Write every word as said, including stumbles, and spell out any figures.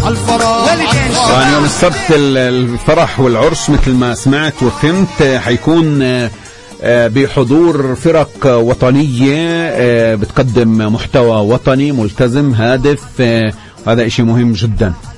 طبعا يوم السبت الفرح والعرس مثل ما سمعت وفهمت حيكون بحضور فرق وطنية بتقدم محتوى وطني ملتزم هادف. هذا إشي مهم جدا.